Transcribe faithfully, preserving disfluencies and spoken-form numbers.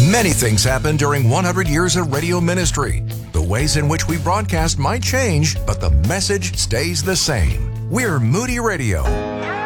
Many things happen during one hundred years of radio ministry. The ways in which we broadcast might change, but the message stays the same. We're Moody Radio.